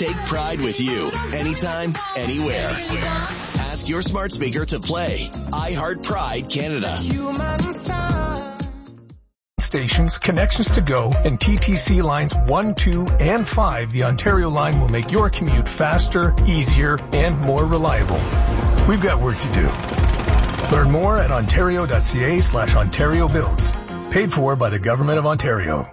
Take pride with you, anytime, anywhere. Ask your smart speaker to play iHeart Pride Canada. Stations, connections to go, and TTC lines 1, 2, and 5, the Ontario line will make your commute faster, easier, and more reliable. We've got work to do. Learn more at ontario.ca/Ontario Builds. Paid for by the Government of Ontario.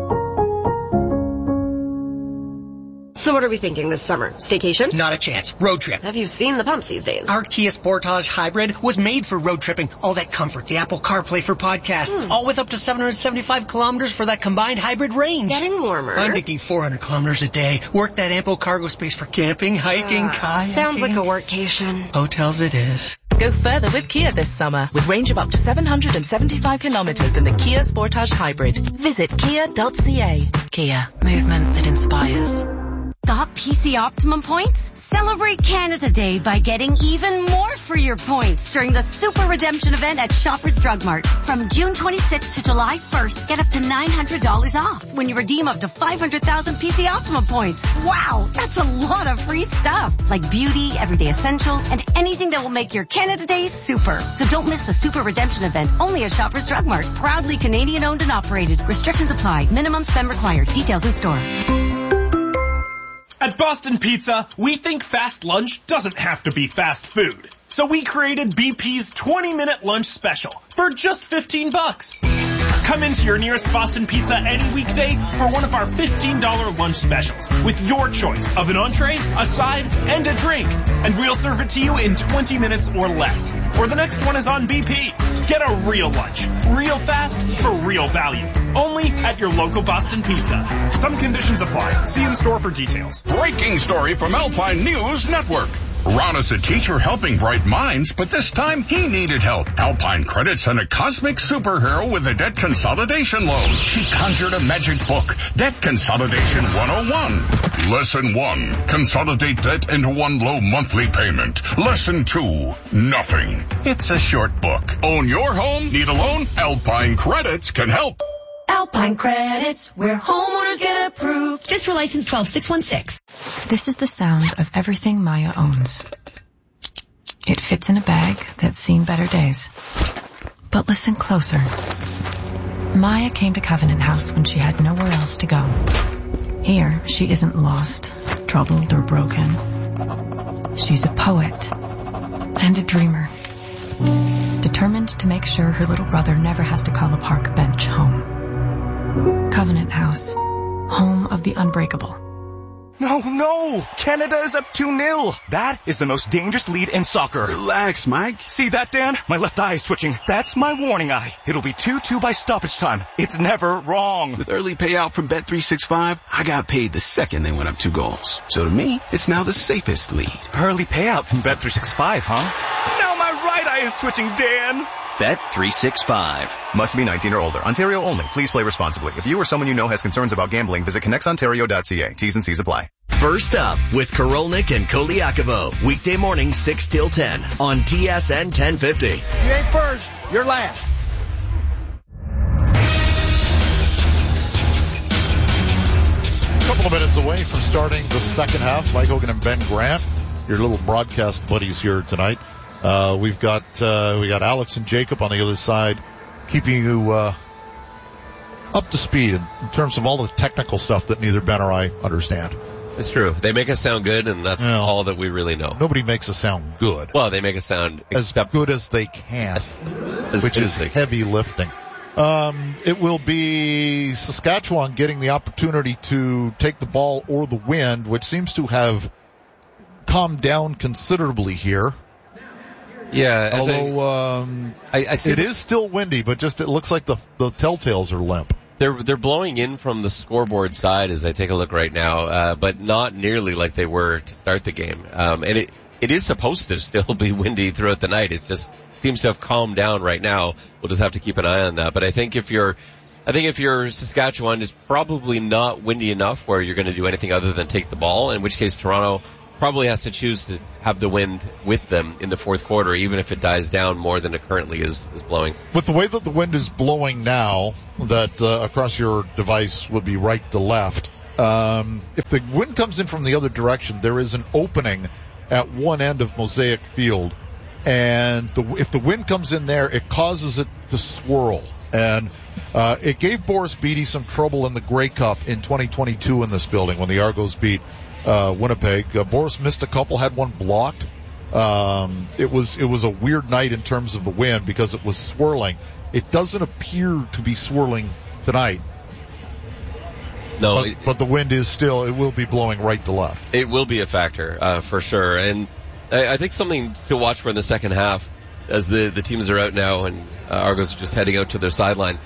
So what are we thinking this summer? Staycation? Not a chance. Road trip. Have you seen the pumps these days? Our Kia Sportage Hybrid was made for road tripping. All that comfort, the Apple CarPlay for podcasts, all with up to 775 kilometers for that combined hybrid range. Getting warmer. I'm thinking 400 kilometers a day. Work that ample cargo space for camping, hiking, kayaking. Sounds like a workcation. Hotels it is. Go further with Kia this summer with range of up to 775 kilometers in the Kia Sportage Hybrid. Visit kia.ca. Kia. Movement that inspires. Got PC Optimum points? Celebrate Canada Day by getting even more for your points during the Super Redemption event at Shoppers Drug Mart. From June 26th to July 1st, get up to $900 off when you redeem up to 500,000 PC Optimum points. Wow, that's a lot of free stuff, like beauty, everyday essentials, and anything that will make your Canada Day super. So don't miss the Super Redemption event only at Shoppers Drug Mart. Proudly Canadian owned and operated. Restrictions apply. Minimum spend required. Details in store. At Boston Pizza, we think fast lunch doesn't have to be fast food. So we created BP's 20-minute lunch special for just $15. Come into your nearest Boston Pizza any weekday for one of our $15 lunch specials with your choice of an entree, a side, and a drink. And we'll serve it to you in 20 minutes or less. Or the next one is on BP. Get a real lunch, real fast, for real value. Only at your local Boston Pizza. Some conditions apply. See in store for details. Breaking story from Alpine News Network. Ron is a teacher helping bright minds, but this time he needed help. Alpine Credit sent a cosmic superhero with a debt consolidation loan. She conjured a magic book, Debt Consolidation 101. Lesson 1, consolidate debt into one low monthly payment. Lesson 2, nothing. It's a short book. Own your home? Need a loan? Alpine Credits can help. Alpine Credits, where homeowners get approved. FSRA license 12616. This is the sound of everything Maya owns. It fits in a bag that's seen better days. But listen closer. Maya came to Covenant House when she had nowhere else to go. Here, she isn't lost, troubled, or broken. She's a poet and a dreamer, determined to make sure her little brother never has to call a park bench home. Covenant House, home of the unbreakable. No! Canada is up 2-0. That is the most dangerous lead in soccer. Relax, Mike. See that, Dan? My left eye is twitching. That's my warning eye. It'll be 2-2 by stoppage time. It's never wrong. With early payout from Bet365, I got paid the second they went up 2 goals. So to me, it's now the safest lead. Early payout from Bet365, huh? Now my right eye is twitching, Dan. Bet365. Must be 19 or older. Ontario only. Please play responsibly. If you or someone you know has concerns about gambling, visit connectsontario.ca. T's and C's apply. First up with Karolnik and Koliakovo. Weekday morning 6 till 10 on TSN 1050. You ain't first, you're last. A couple of minutes away from starting the second half. Mike Hogan and Ben Grant, your little broadcast buddies here tonight. We got Alex and Jacob on the other side, keeping you up to speed in terms of all the technical stuff that neither Ben or I understand. It's true. They make us sound good, and that's all that we really know. Nobody makes us sound good. Well, they make us sound as good as they can, which is heavy lifting. It will be Saskatchewan getting the opportunity to take the ball or the wind, which seems to have calmed down considerably here. Yeah, although I see it is still windy, but just it looks like the telltales are limp. They're blowing in from the scoreboard side as I take a look right now, but not nearly like they were to start the game. And it is supposed to still be windy throughout the night. It just seems to have calmed down right now. We'll just have to keep an eye on that. But I think if you're Saskatchewan, it's probably not windy enough where you're going to do anything other than take the ball, in which case Toronto probably has to choose to have the wind with them in the fourth quarter, even if it dies down more than it currently is blowing. With the way that the wind is blowing now, that across your device would be right to left, If the wind comes in from the other direction, there is an opening at one end of Mosaic Field, and if the wind comes in there, it causes it to swirl. And it gave Boris Beatty some trouble in the Grey Cup in 2022 in this building when the Argos beat Winnipeg. Boris missed a couple, had one blocked. It was a weird night in terms of the wind because it was swirling. It doesn't appear to be swirling tonight. No, but the wind is still, it will be blowing right to left. It will be a factor, for sure. And I think something to watch for in the second half as the teams are out now and Argos are just heading out to their sideline.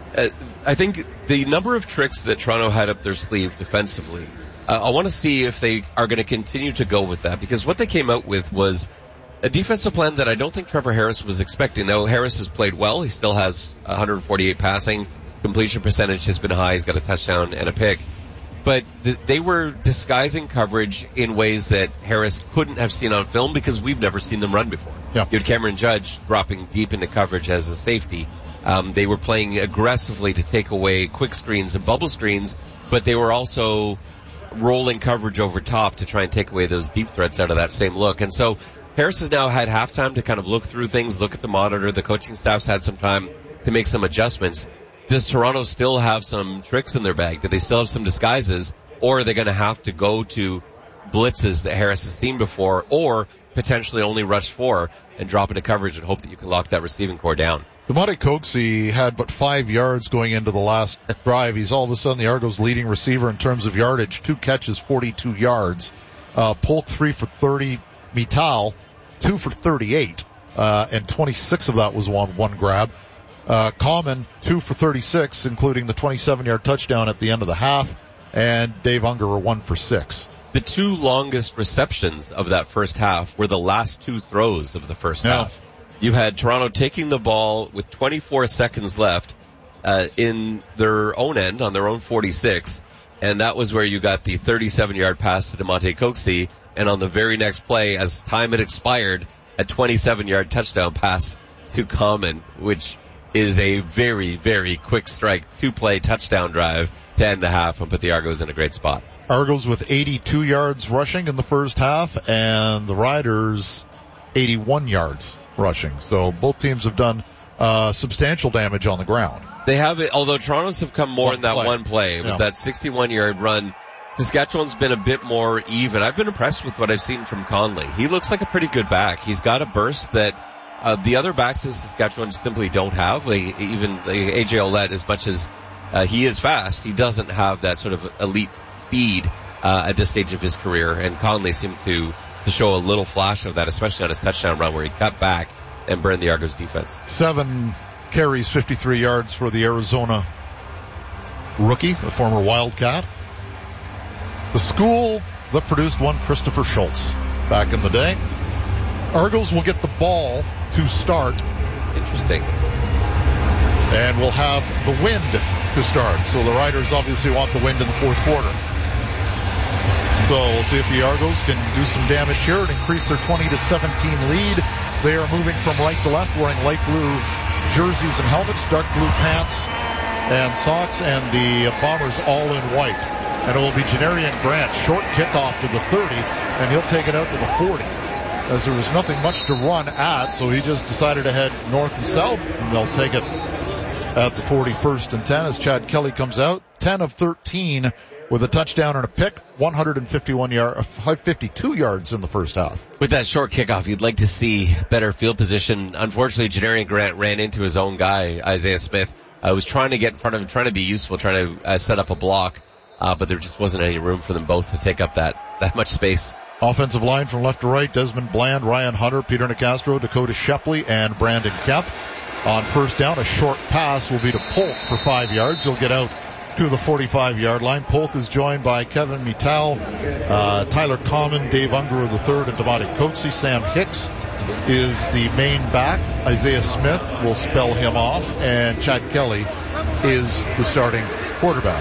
I think the number of tricks that Toronto had up their sleeve defensively, I want to see if they are going to continue to go with that, because what they came out with was a defensive plan that I don't think Trevor Harris was expecting. Now, Harris has played well. He still has 148 passing. Completion percentage has been high. He's got a touchdown and a pick. But they were disguising coverage in ways that Harris couldn't have seen on film because we've never seen them run before. Yeah. You had Cameron Judge dropping deep into coverage as a safety. They were playing aggressively to take away quick screens and bubble screens, but they were also rolling coverage over top to try and take away those deep threats out of that same look. And so Harris has now had halftime to kind of look through things, look at the monitor. The coaching staff's had some time to make some adjustments. Does Toronto still have some tricks in their bag? Do they still have some disguises? Or are they going to have to go to blitzes that Harris has seen before, or potentially only rush 4 and drop into coverage and hope that you can lock that receiving core down? Demonte Coxie had but 5 yards going into the last drive. He's all of a sudden the Argos' leading receiver in terms of yardage. 2 catches, 42 yards. Polk 3 for 30. Mittal 2 for 38. And 26 of that was one grab. Common 2 for 36, including the 27-yard touchdown at the end of the half. And Dave Ungerer 1 for 6. The 2 longest receptions of that first half were the last 2 throws of the first half. You had Toronto taking the ball with 24 seconds left in their own end, on their own 46, and that was where you got the 37-yard pass to Demonte Coxie, and on the very next play, as time had expired, a 27-yard touchdown pass to Common, which is a very, very quick strike, 2-play touchdown drive to end the half and put the Argos in a great spot. Argos with 82 yards rushing in the first half, and the Riders 81 yards rushing. So both teams have done substantial damage on the ground. They have it, although Toronto's have come more in that one play. It was that 61-yard run. Saskatchewan's been a bit more even. I've been impressed with what I've seen from Conley. He looks like a pretty good back. He's got a burst that the other backs in Saskatchewan simply don't have. Even AJ Ouellette, as much as he is fast, he doesn't have that sort of elite speed at this stage of his career. And Conley seemed to show a little flash of that, especially on his touchdown run where he cut back and burned the Argos defense. 7 carries, 53 yards for the Arizona rookie, the former Wildcat. The school that produced one Christopher Schultz back in the day. Argos will get the ball to start. Interesting. And we'll have the wind to start. So the Riders obviously want the wind in the fourth quarter. So we'll see if the Argos can do some damage here and increase their 20-17 lead. They are moving from right to left, wearing light blue jerseys and helmets, dark blue pants and socks, and the Bombers all in white. And it will be Janarian Grant, short kickoff to the 30, and he'll take it out to the 40. As there was nothing much to run at, so he just decided to head north and south, and they'll take it at the 41st and 10 as Chad Kelly comes out. 10 of 13 with a touchdown and a pick, 52 yards in the first half. With that short kickoff, you'd like to see better field position. Unfortunately, Janarian Grant ran into his own guy, Isaiah Smith. Was trying to get in front of him, trying to be useful, trying to set up a block, but there just wasn't any room for them both to take up that much space. Offensive line from left to right, Desmond Bland, Ryan Hunter, Peter Nicastro, Dakota Shepley, and Brandon Kemp. On first down, a short pass will be to Polk for 5 yards. He'll get out to the 45-yard line. Polk is joined by Kevin Mittal, Tyler Common, Dave Ungerer III, and Demonte Coxie. Sam Hicks is the main back. Isaiah Smith will spell him off, and Chad Kelly is the starting quarterback.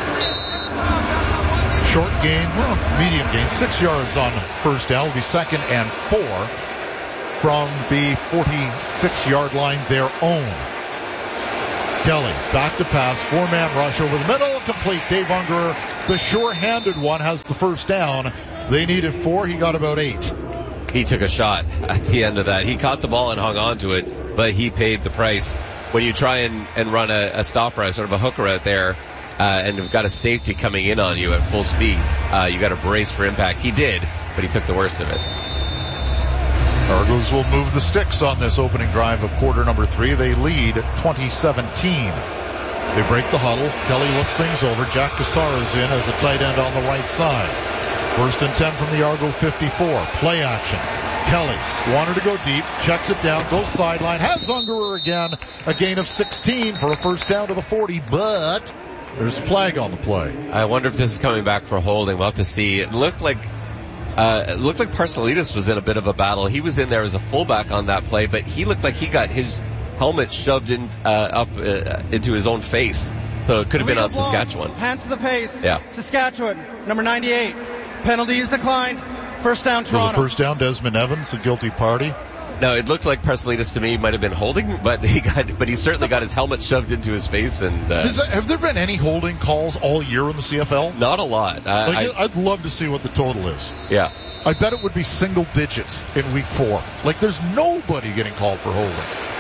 Short gain, medium gain, 6 yards on first down. Will be 2nd and 4 from the 46-yard line, their own. Kelly back to pass, 4-man rush over the middle, complete. Dave Ungerer The sure-handed one has the first down. They needed 4. He got about 8. He took a shot at the end of that. He caught the ball and hung on to it, but he paid the price. When you try and run a stop route, sort of a hooker out there, and you've got a safety coming in on you at full speed, you got to brace for impact. He did, but he took the worst of it. Argos will move the sticks on this opening drive of quarter number 3. They lead 2017. They break the huddle. Kelly looks things over. Jack Cassar is in as a tight end on the right side. 1st and 10 from the Argo 54. Play action. Kelly wanted to go deep, checks it down, goes sideline, has Ungerer again. A gain of 16 for a first down to the 40, but there's a flag on the play. I wonder if this is coming back for holding. We'll have to see. It looked like Parcelidis was in a bit of a battle. He was in there as a fullback on that play, but he looked like he got his helmet shoved in up into his own face. So it could have been on Saskatchewan. Hands to the face. Yeah. Saskatchewan, number 98. Penalty is declined. First down, Toronto. So the first down, Desmond Evans, the guilty party. No, it looked like Parcelidis to me might have been holding, but he certainly got his helmet shoved into his face. And have there been any holding calls all year in the CFL? Not a lot. I'd love to see what the total is. Yeah. I bet it would be single digits in week 4. Like, there's nobody getting called for holding.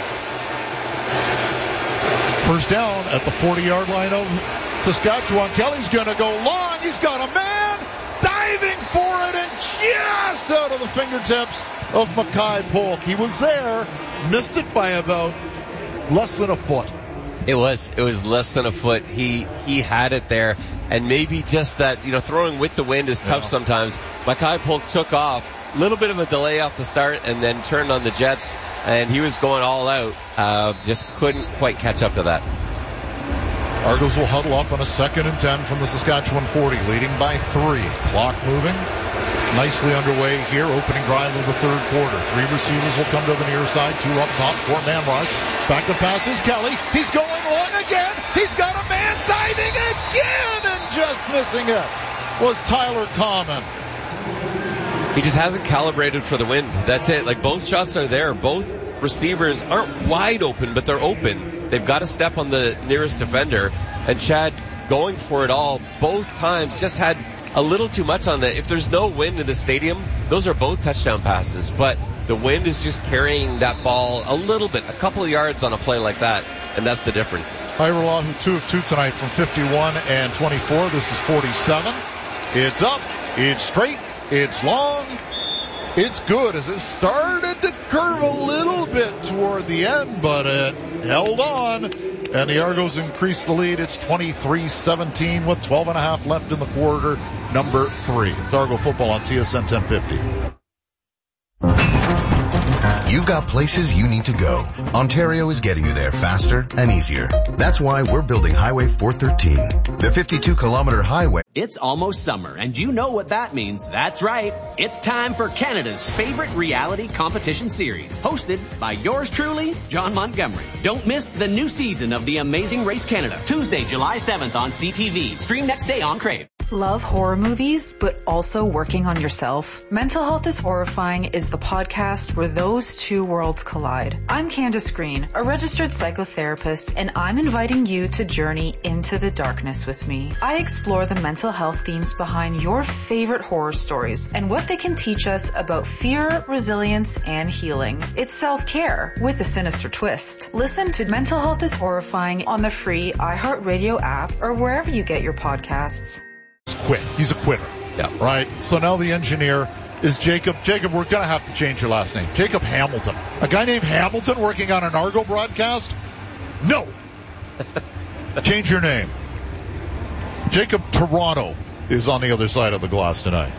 First down at the 40-yard line of Saskatchewan. Kelly's going to go long. He's got a man diving for it and just out of the fingertips of Mackay Polk. He was there, missed it by about less than a foot. It was less than a foot. He had it there, and maybe just that, throwing with the wind is tough sometimes. Mackay Polk took off, a little bit of a delay off the start, and then turned on the jets, and he was going all out. Just couldn't quite catch up to that. Argos will huddle up on a 2nd and 10 from the Saskatchewan 40, leading by 3. Clock moving. Nicely underway here, opening drive of the third quarter. 3 receivers will come to the near side, 2 up top, 4-man rush. Back to pass is Kelly. He's going long again. He's got a man diving again, and just missing it was Tyler Common. He just hasn't calibrated for the wind. That's it. Like, both shots are there. Both receivers aren't wide open, but they're open. They've got to step on the nearest defender. And Chad going for it all both times just had a little too much on that. If there's no wind in the stadium, those are both touchdown passes. But the wind is just carrying that ball a little bit, a couple of yards on a play like that. And that's the difference. Hairolahu 2 of 2 tonight from 51 and 24. This is 47. It's up. It's straight. It's long. It's good as it started to curve a little bit toward the end, but it held on. And the Argos increased the lead. It's 23-17 with 12.5 left in the quarter, number 3. It's Argo football on TSN 1050. You've got places you need to go. Ontario is getting you there faster and easier. That's why we're building Highway 413, the 52-kilometer highway. It's almost summer, and you know what that means. That's right. It's time for Canada's favorite reality competition series, hosted by yours truly, John Montgomery. Don't miss the new season of The Amazing Race Canada, Tuesday, July 7th on CTV. Stream next day on Crave. Love horror movies, but also working on yourself? Mental Health is Horrifying is the podcast where those two worlds collide. I'm Candace Green, a registered psychotherapist, and I'm inviting you to journey into the darkness with me. I explore the mental health themes behind your favorite horror stories and what they can teach us about fear, resilience, and healing. It's self-care with a sinister twist. Listen to Mental Health is Horrifying on the free iHeartRadio app or wherever you get your podcasts. He's a quitter. Yeah. Right? So now the engineer is Jacob. Jacob, we're going to have to change your last name. Jacob Hamilton. A guy named Hamilton working on an Argo broadcast? No. Change your name. Jacob Toronto is on the other side of the glass tonight.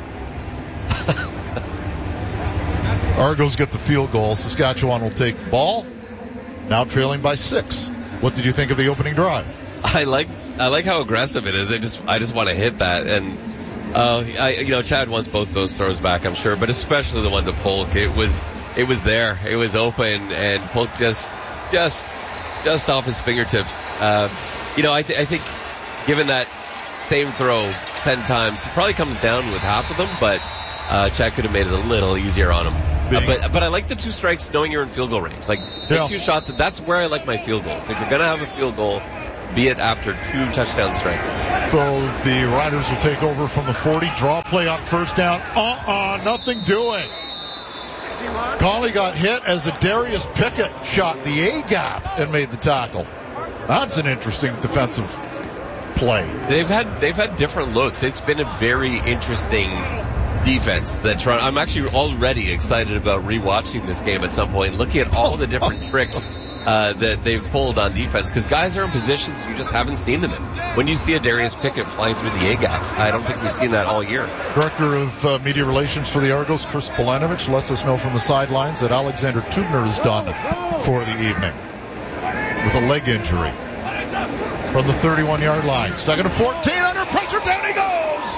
Argos get the field goal. Saskatchewan will take the ball. Now trailing by 6. What did you think of the opening drive? I like how aggressive it is. I just want to hit that. And Chad wants both those throws back, I'm sure, but especially the one to Polk. It was there. It was open, and Polk just off his fingertips. I think given that same throw 10 times, it probably comes down with half of them, but Chad could have made it a little easier on him. But I like the 2 strikes knowing you're in field goal range. Like, take 2 shots, and that's where I like my field goals. If you're going to have a field goal, be it after 2 touchdown strikes. So the Riders will take over from the 40. Draw play on first down. Nothing doing. Colley got hit as Darius Pickett shot the A-gap and made the tackle. That's an interesting defensive play. They've had different looks. It's been a very interesting defense that Toronto. I'm actually already excited about rewatching this game at some point, looking at all the different tricks that they've pulled on defense, because guys are in positions you just haven't seen them in. When you see a Darius Pickett flying through the A-gap, I don't think we've seen that all year. Director of Media Relations for the Argos, Chris Belanovich, lets us know from the sidelines that Alexander Tubner is done for the evening with a leg injury. From the 31-yard line. 2nd and 14, under pressure, down he goes!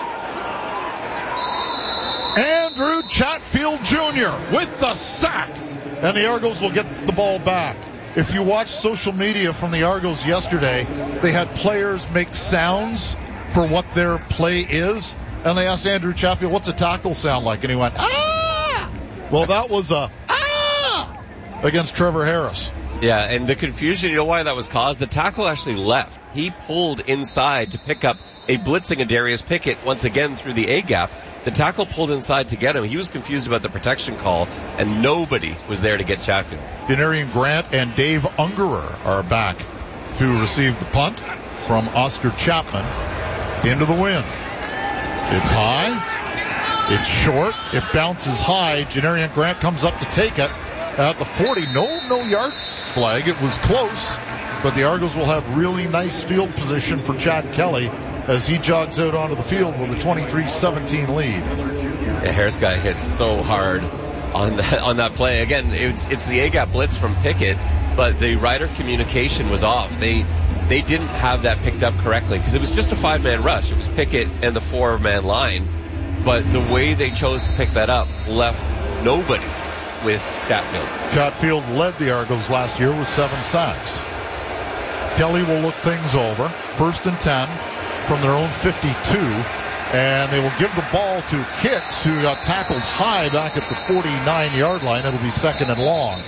Andrew Chatfield Jr. with the sack. And the Argos will get the ball back. If you watch social media from the Argos yesterday, they had players make sounds for what their play is. And they asked Andrew Chatfield, what's a tackle sound like? And he went, ah! Well, that was a ah! Against Trevor Harris. Yeah, and the confusion, you know why that was caused? The tackle actually left. He pulled inside to pick up a blitzing Darius Pickett once again through the A-gap. The tackle pulled inside to get him. He was confused about the protection call, and nobody was there to get Chatfield. Denarian Grant and Dave Ungerer are back to receive the punt from Oscar Chapman into the wind. It's high. It's short. It bounces high. Denarian Grant comes up to take it. At the 40, no yards flag. It was close, but the Argos will have really nice field position for Chad Kelly as he jogs out onto the field with a 23-17 lead. Yeah, Harris got hit so hard on that play. Again, it's the A-gap blitz from Pickett, but the Rider communication was off. They didn't have that picked up correctly because it was just a 5-man rush. It was Pickett and the 4-man line, but the way they chose to pick that up left nobody with Chatfield. Chatfield led the Argos last year with 7 sacks. Kelly will look things over. 1st and 10 from their own 52. And they will give the ball to Hicks, who got tackled high back at the 49-yard line. It'll be 2nd and long.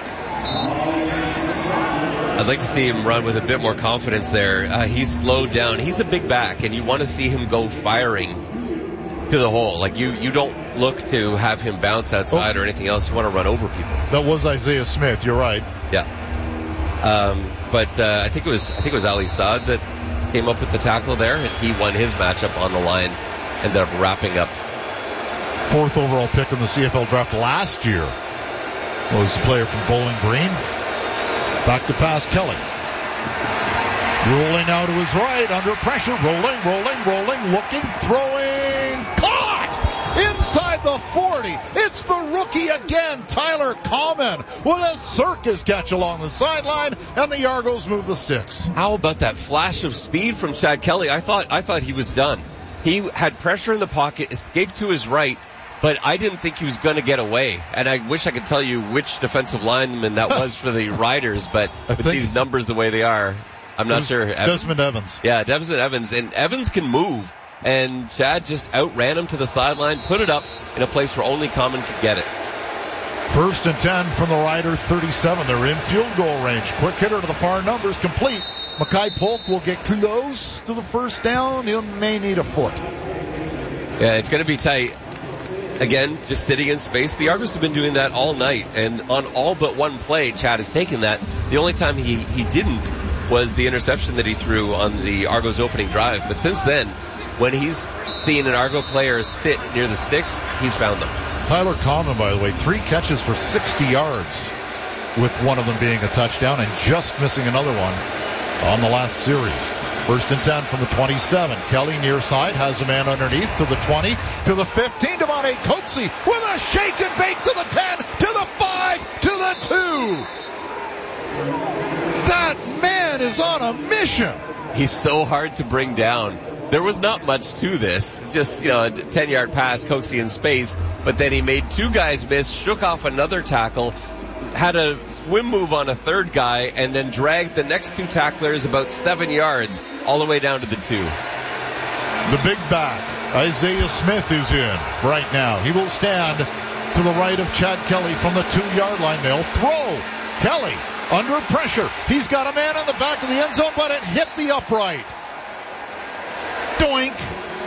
I'd like to see him run with a bit more confidence there. He's slowed down. He's a big back, and you want to see him go firing to the hole. Like you don't look to have him bounce outside or anything else. You want to run over people. That was Isaiah Smith. You're right. Yeah. But I think it was Ali Saad that came up with the tackle there, and he won his matchup on the line. Ended up wrapping up. 4th overall pick in the CFL draft last year was a player from Bowling Green. Back to pass, Kelly. Rolling out to his right, under pressure, rolling, looking, throwing, caught! Inside the 40, it's the rookie again, Tyler Common, with a circus catch along the sideline, and the Argos move the sticks. How about that flash of speed from Chad Kelly? I thought he was done. He had pressure in the pocket, escaped to his right, but I didn't think he was going to get away. And I wish I could tell you which defensive lineman that was for the Riders, but with these numbers the way they are, I'm not sure. Desmond Evans. Yeah, Desmond Evans. And Evans can move. And Chad just outran him to the sideline, put it up in a place where only Common could get it. 1st and 10 from the Rider 37. They're in field goal range. Quick hitter to the far numbers, complete. Mackay Polk will get close to the first down. He may need a foot. Yeah, it's going to be tight. Again, just sitting in space. The Argos have been doing that all night. And on all but one play, Chad has taken that. The only time he didn't was the interception that he threw on the Argos opening drive. But since then, when he's seen an Argo player sit near the sticks, he's found them. Tyler Common, by the way, 3 catches for 60 yards, with one of them being a touchdown and just missing another one on the last series. 1st and 10 from the 27. Kelly near side has a man underneath to the 20, to the 15. Devontae Coatsy with a shake and bake to the 10, to the 5, to the 2. That man is on a mission. He's so hard to bring down. There was not much to this. Just, a 10-yard pass, Coatsy in space, but then he made 2 guys miss, shook off another tackle, had a swim move on a 3rd guy, and then dragged the next 2 tacklers about 7 yards all the way down to the 2. The big back, Isaiah Smith, is in right now. He will stand to the right of Chad Kelly from the 2-yard line. They'll throw. Kelly under pressure. He's got a man in the back of the end zone, but it hit the upright. Doink.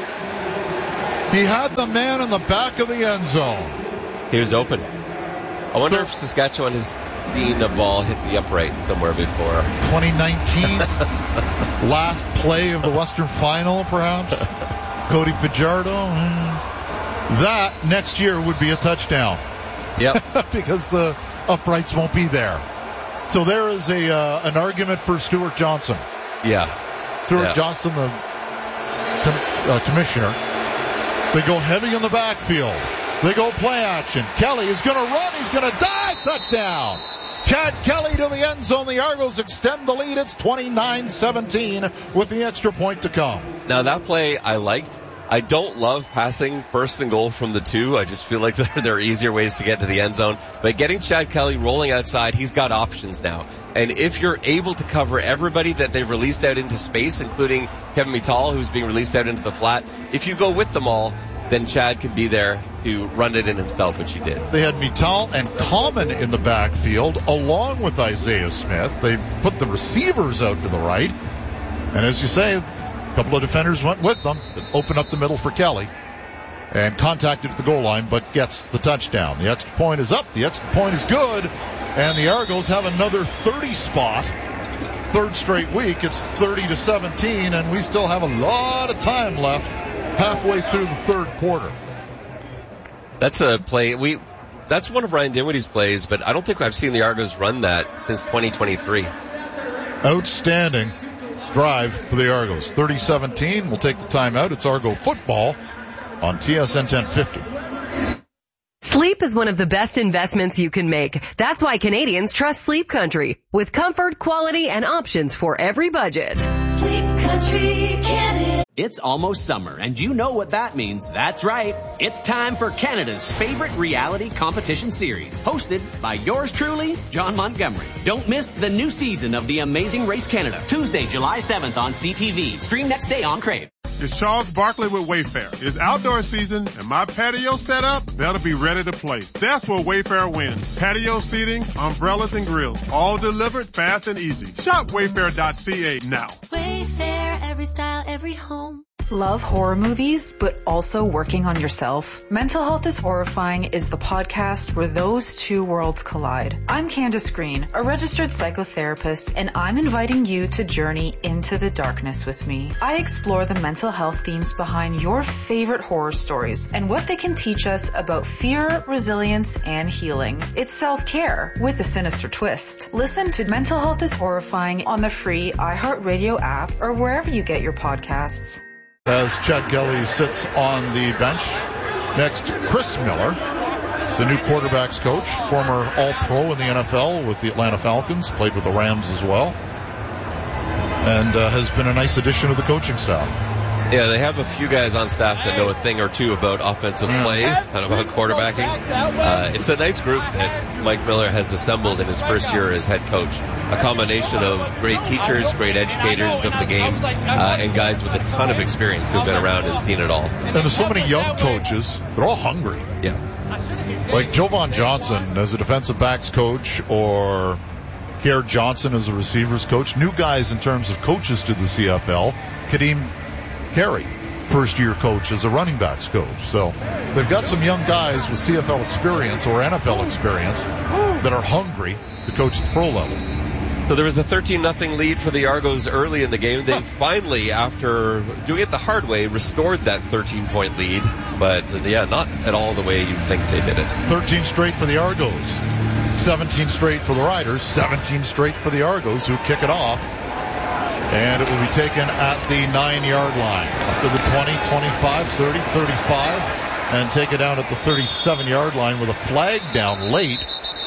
He had the man in the back of the end zone. He was open. I wonder if Saskatchewan has seen a ball hit the upright somewhere before. 2019, last play of the Western Final, perhaps. Cody Fajardo. That next year would be a touchdown. Yep. Because the uprights won't be there. So there is an argument for Stuart Johnson. Yeah. Stuart Johnson, the commissioner. They go heavy in the backfield. They go play action. Kelly is going to run. He's going to dive. Touchdown. Chad Kelly to the end zone. The Argos extend the lead. It's 29-17 with the extra point to come. Now that play I liked. I don't love passing first and goal from the 2. I just feel like there are easier ways to get to the end zone. But getting Chad Kelly rolling outside, he's got options now. And if you're able to cover everybody that they've released out into space, including Kevin Mittal, who's being released out into the flat, if you go with them all, then Chad can be there to run it in himself, which he did. They had Mittal and Common in the backfield, along with Isaiah Smith. They put the receivers out to the right. And as you say, a couple of defenders went with them that opened up the middle for Kelly and contacted the goal line, but gets the touchdown. The extra point is up. The extra point is good. And the Argos have another 30 spot. Third straight week. It's 30-17, and we still have a lot of time left halfway through the third quarter. That's a play. That's one of Ryan Dinwiddie's plays, but I don't think I've seen the Argos run that since 2023. Outstanding drive for the Argos. 30-17. We'll take the timeout. It's Argo football on TSN 1050. Sleep is one of the best investments you can make. That's why Canadians trust Sleep Country, with comfort, quality, and options for every budget. Sleep Country Canada. It's almost summer, and you know what that means. That's right. It's time for Canada's favorite reality competition series, hosted by yours truly, John Montgomery. Don't miss the new season of The Amazing Race Canada, Tuesday, July 7th on CTV. Stream next day on Crave. It's Charles Barkley with Wayfair. It's outdoor season, and my patio set up, that'll be ready to play. That's where Wayfair wins. Patio seating, umbrellas, and grills, all delivered fast and easy. Shop Wayfair.ca now. Wayfair, every style, every home. Love horror movies, but also working on yourself? Mental Health is Horrifying is the podcast where those two worlds collide. I'm Candace Green, a registered psychotherapist, and I'm inviting you to journey into the darkness with me. I explore the mental health themes behind your favorite horror stories and what they can teach us about fear, resilience, and healing. It's self-care with a sinister twist. Listen to Mental Health is Horrifying on the free iHeartRadio app or wherever you get your podcasts. As Chad Kelly sits on the bench next to Chris Miller, the new quarterbacks coach, former All-Pro in the NFL with the Atlanta Falcons, played with the Rams as well, and has been a nice addition to the coaching staff. Yeah, they have a few guys on staff that know a thing or two about offensive play and about quarterbacking. It's a nice group that Mike Miller has assembled in his first year as head coach. A combination of great teachers, great educators of the game, and guys with a ton of experience who've been around and seen it all. And there's so many young coaches. They're all hungry. Yeah. Like Jovan Johnson as a defensive backs coach, or Kier Johnson as a receivers coach. New guys in terms of coaches to the CFL. Kadeem Carey, first-year coach as a running backs coach. So they've got some young guys with CFL experience or NFL experience that are hungry to coach at the pro level. So there was a 13-0 lead for the Argos early in the game. They finally, after doing it the hard way, restored that 13-point lead. But, not at all the way you think they did it. 13 straight for the Argos. 17 straight for the Riders. 17 straight for the Argos, who kick it off. And it will be taken at the 9-yard line. Up to the 20, 25, 30, 35. And take it down at the 37-yard line with a flag down late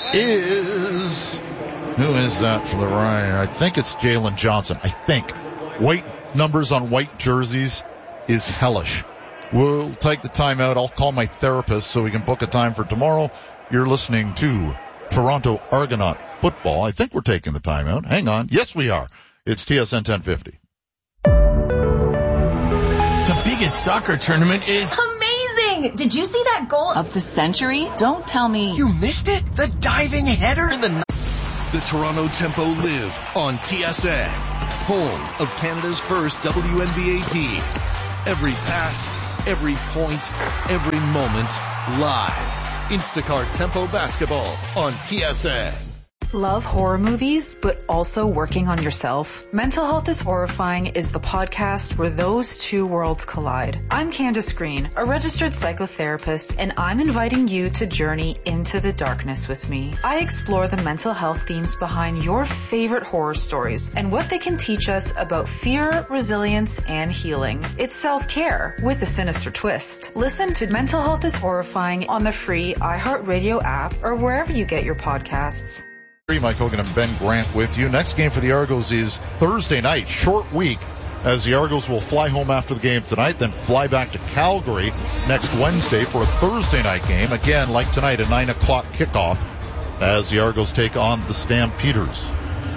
is... Who is that from the right? I think it's Jalen Johnson. I think. White numbers on white jerseys is hellish. We'll take the timeout. I'll call my therapist so we can book a time for tomorrow. You're listening to Toronto Argonaut football. I think we're taking the timeout. Hang on. Yes, we are. It's TSN 1050. The biggest soccer tournament is... Amazing! Did you see that goal of the century? Don't tell me. You missed it? The diving header in the... the Toronto Tempo live on TSN, home of Canada's first WNBA team. Every pass, every point, every moment, live. Instacart Tempo Basketball on TSN. Love horror movies, but also working on yourself? Mental Health is Horrifying is the podcast where those two worlds collide. I'm Candace Green, a registered psychotherapist, and I'm inviting you to journey into the darkness with me. I explore the mental health themes behind your favorite horror stories and what they can teach us about fear, resilience, and healing. It's self-care with a sinister twist. Listen to Mental Health is Horrifying on the free iHeartRadio app or wherever you get your podcasts. Mike Hogan and Ben Grant with you. Next game for the Argos is Thursday night, short week, as the Argos will fly home after the game tonight, then fly back to Calgary next Wednesday for a Thursday night game. Again, like tonight, a 9 o'clock kickoff as the Argos take on the Stampeders.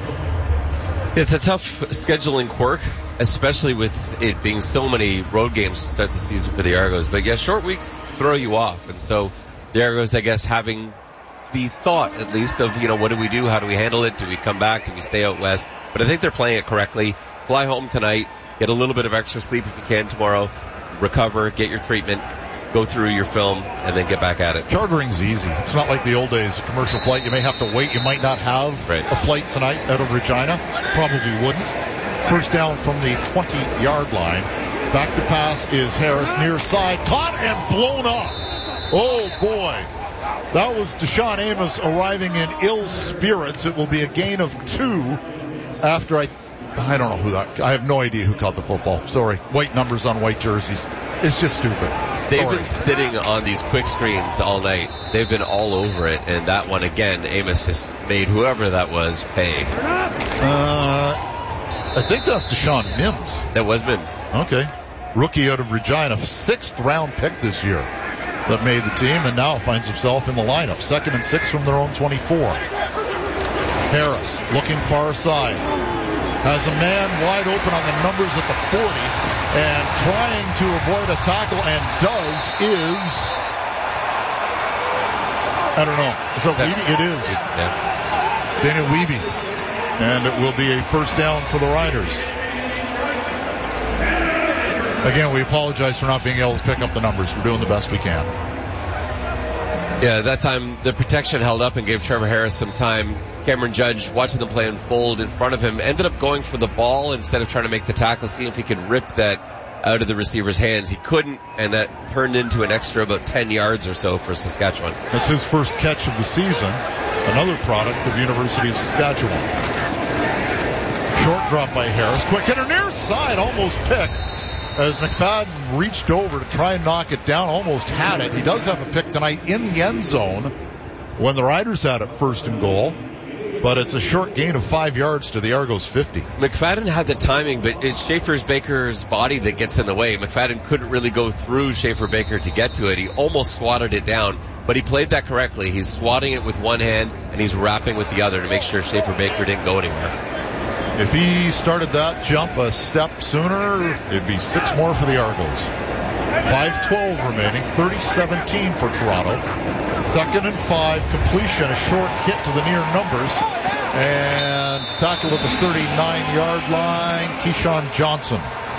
It's a tough scheduling quirk, especially with it being so many road games to start the season for the Argos. But yeah, short weeks throw you off. And so the Argos, I guess, having the thought, at least, of, what do we do? How do we handle it? Do we come back? Do we stay out west? But I think they're playing it correctly. Fly home tonight, get a little bit of extra sleep if you can tomorrow, recover, get your treatment, go through your film, and then get back at it. Chartering's easy. It's not like the old days, a commercial flight. You may have to wait. You might not have a flight tonight out of Regina. Probably wouldn't. First down from the 20-yard line. Back to pass is Harris, near side, caught and blown up. Oh, boy. That was Deshaun Amos arriving in ill spirits. It will be a gain of 2 after I don't know who that, I have no idea who caught the football. Sorry. White numbers on white jerseys. It's just stupid. They've been sitting on these quick screens all night. They've been all over it. And that one, again, Amos just made whoever that was pay. I think that's Deshaun Mims. That was Mims. Okay. Rookie out of Regina, 6th round pick this year. That made the team and now finds himself in the lineup. 2nd and 6 from their own 24. Harris looking far side. Has a man wide open on the numbers at the 40 and trying to avoid a tackle and is, I don't know. Is that Wiebe? It is. Yeah. Daniel Wiebe. And it will be a first down for the Riders. Again, we apologize for not being able to pick up the numbers. We're doing the best we can. Yeah, that time the protection held up and gave Trevor Harris some time. Cameron Judge, watching the play unfold in front of him, ended up going for the ball instead of trying to make the tackle, see if he could rip that out of the receiver's hands. He couldn't, and that turned into an extra about 10 yards or so for Saskatchewan. That's his first catch of the season, another product of University of Saskatchewan. Short drop by Harris. Quick hitter near side, almost picked. As McFadden reached over to try and knock it down, almost had it. He does have a pick tonight in the end zone when the Riders had it 1st and goal. But it's a short gain of 5 yards to the Argos 50. McFadden had the timing, but it's Schaefer-Baker's body that gets in the way. McFadden couldn't really go through Schaefer-Baker to get to it. He almost swatted it down, but he played that correctly. He's swatting it with one hand, and he's wrapping with the other to make sure Schaefer-Baker didn't go anywhere. If he started that jump a step sooner, it'd be 6 more for the Argos. 5:12 remaining, 30-17 for Toronto. 2nd and 5, completion, a short hit to the near numbers, and tackle at the 39-yard line, Keyshawn Johnson.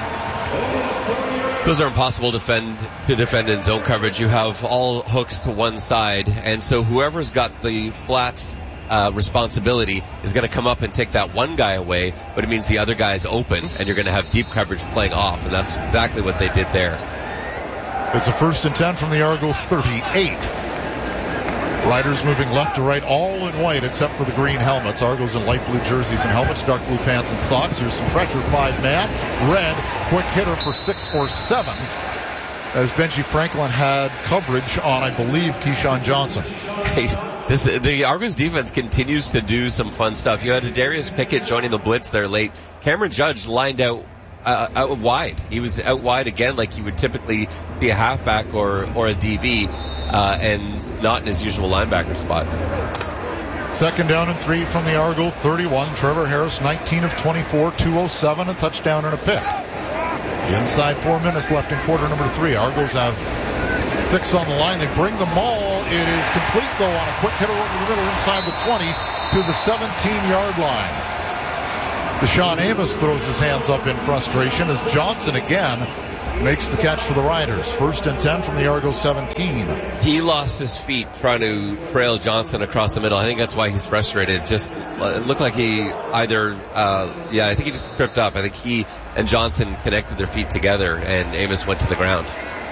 Those are impossible to defend in zone coverage. You have all hooks to one side, and so whoever's got the flats responsibility is going to come up and take that one guy away, but it means the other guy's open, and you're going to have deep coverage playing off, and that's exactly what they did there. It's a 1st and 10 from the Argo 38. Riders moving left to right, all in white except for the green helmets. Argos in light blue jerseys and helmets, dark blue pants and socks. Here's some pressure, 5-man. Red, quick hitter for 6 or 7. As Benji Franklin had coverage on, I believe, Keyshawn Johnson. The Argos defense continues to do some fun stuff. You had Darius Pickett joining the blitz there late. Cameron Judge lined out wide. He was out wide again like you would typically see a halfback or a DB, and not in his usual linebacker spot. 2nd down and 3 from the Argo 31. Trevor Harris, 19 of 24, 207, a touchdown and a pick. Inside 4 minutes left in quarter number 3. Argos have Fix on the line. They bring the maul. It is complete, though, on a quick hitter over the middle inside the 20. to the 17-yard line. Deshaun Amos throws his hands up in frustration as Johnson again makes the catch for the Riders. 1st and 10 from the Argo 17. He lost his feet trying to trail Johnson across the middle. I think that's why he's frustrated. It looked like he either, I think he just tripped up. I think he and Johnson connected their feet together and Amos went to the ground.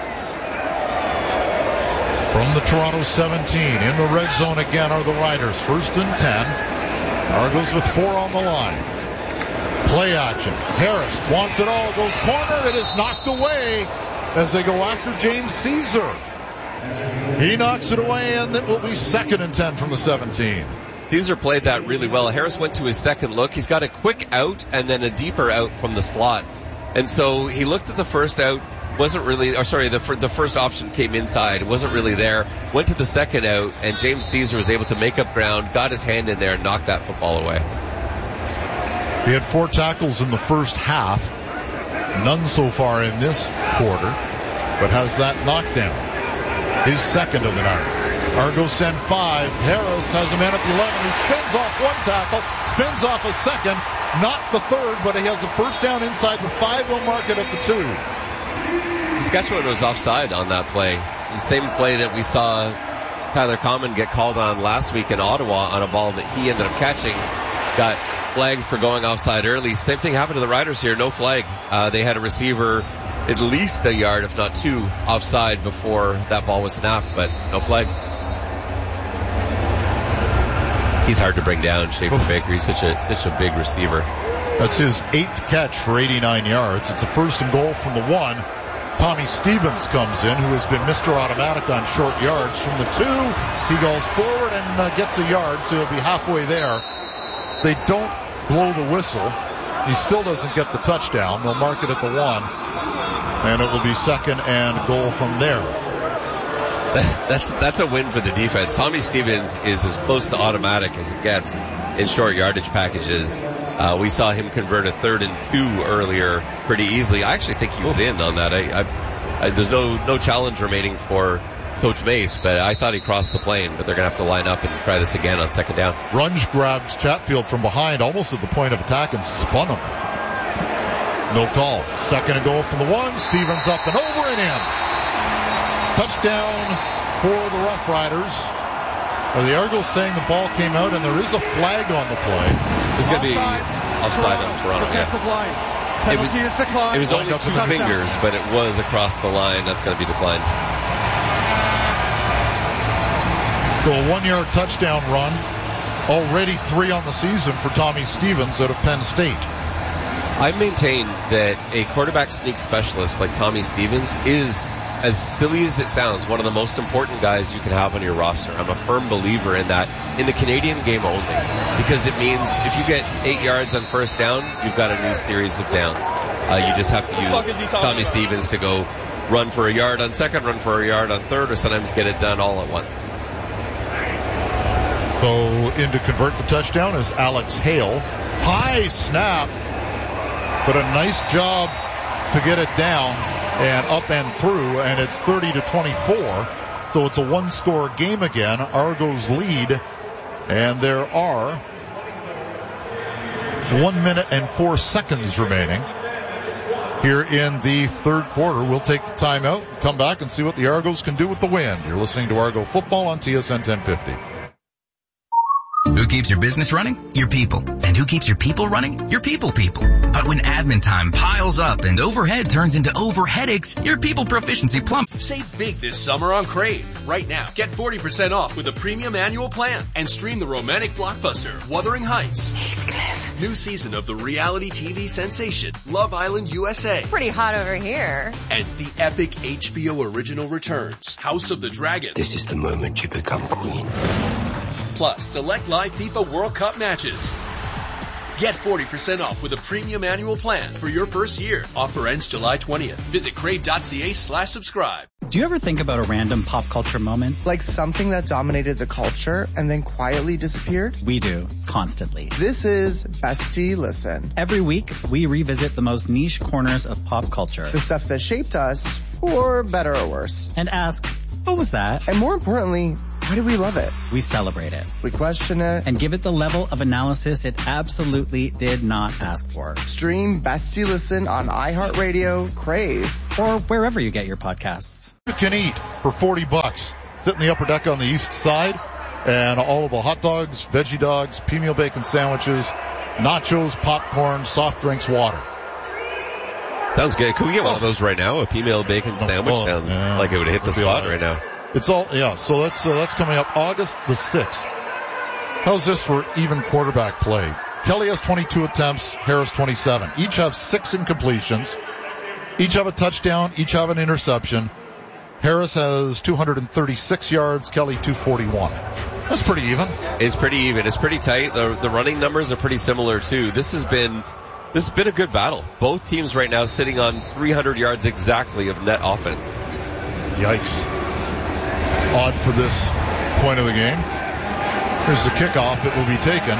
From the Toronto 17, in the red zone again are the Riders. 1st and 10. Argos with 4 on the line. Play action. Harris wants it all. Goes corner. It is knocked away as they go after James Caesar. He knocks it away, and it will be 2nd and 10 from the 17. Caesar played that really well. Harris went to his second look. He's got a quick out and then a deeper out from the slot. And so he looked at the first out. The first option came inside. It wasn't really there. Went to the second out, and James Caesar was able to make up ground, got his hand in there, and knocked that football away. He had 4 tackles in the first half. None so far in this quarter, but has that knockdown. His second of the night. Argos send 5. Harris has a man at the 11. He spins off 1 tackle, spins off a second, not the third, but he has a first down inside the 5. He'll mark it at the 2. Saskatchewan was offside on that play. The same play that we saw Tyler Common get called on last week in Ottawa on a ball that he ended up catching. Got flagged for going offside early. Same thing happened to the Riders here. No flag. They had a receiver at least a yard, if not 2, offside before that ball was snapped, but no flag. He's hard to bring down, Schaefer Baker. He's such a big receiver. That's his 8th catch for 89 yards. It's a 1st and goal from the 1. Tommy Stevens comes in, who has been Mr. Automatic on short yards. From the 2, he goes forward and gets a yard, so he'll be halfway there. They don't blow the whistle. He still doesn't get the touchdown. They'll mark it at the 1, and it will be 2nd and goal from there. That's a win for the defense. Tommy Stevens is as close to automatic as it gets in short yardage packages. We saw him convert a 3rd and 2 earlier pretty easily. I actually think he was in on that. There's no challenge remaining for Coach Mace, but I thought he crossed the plane, but they're going to have to line up and try this again on 2nd down. Runge grabs Chatfield from behind, almost at the point of attack, and spun him. No call. 2nd and goal from the 1. Stevens up and over and in. Touchdown for the Rough Riders. The Argos saying the ball came out, and there is a flag on the play. It's going to be offside on Toronto. Defensive line. Penalty is declined. It was only 2 fingers, but it was across the line. That's going to be declined. So a 1-yard touchdown run. Already 3 on the season for Tommy Stevens out of Penn State. I maintain that a quarterback sneak specialist like Tommy Stevens is, as silly as it sounds, one of the most important guys you can have on your roster. I'm a firm believer in that in the Canadian game only, because it means if you get 8 yards on 1st down, you've got a new series of downs. You just have to use Tommy Stevens to go run for a yard on 2nd, run for a yard on 3rd, or sometimes get it done all at once. So in to convert the touchdown is Alex Hale. High snap, but a nice job to get it down and up and through, and it's 30-24. So it's a 1-score game again. Argos lead, and there are 1 minute and 4 seconds remaining here in the 3rd quarter. We'll take the timeout, come back and see what the Argos can do with the win. You're listening to Argo Football on TSN 1050. Who keeps your business running? Your people. And who keeps your people running? Your people. But when admin time piles up and overhead turns into overheadaches, your people proficiency plumps. Save big this summer on Crave. Right now, get 40% off with a premium annual plan and stream the romantic blockbuster Wuthering Heights. Heathcliff. New season of the reality TV sensation Love Island USA. Pretty hot over here. And the epic HBO original returns House of the Dragon. This is the moment you become queen. Plus, select live FIFA World Cup matches. Get 40% off with a premium annual plan for your first year. Offer ends July 20th. Visit crave.ca/subscribe. Do you ever think about a random pop culture moment? Like something that dominated the culture and then quietly disappeared? We do, constantly. This is Bestie Listen. Every week, we revisit the most niche corners of pop culture. The stuff that shaped us, for better or worse. And ask, what was that? And more importantly, Why do we love it? We celebrate it. We question it. And give it the level of analysis it absolutely did not ask for. Stream Bestie Listen on iHeartRadio, Crave, or wherever you get your podcasts. You can eat for $40. Sit in the upper deck on the east side, and all of the hot dogs, veggie dogs, pea-meal bacon sandwiches, nachos, popcorn, soft drinks, water. Sounds good. Can we get one of those right now? A pea-meal bacon sandwich sounds like it would hit the spot right now. It's all, yeah, so that's coming up August the 6th. How's this for even quarterback play? Kelly has 22 attempts, Harris 27. Each have 6 incompletions. Each have a touchdown, each have an interception. Harris has 236 yards, Kelly 241. That's pretty even. It's pretty even. It's pretty tight. The running numbers are pretty similar too. This has been a good battle. Both teams right now sitting on 300 yards exactly of net offense. Yikes. Odd for this point of the game. Here's the kickoff. It will be taken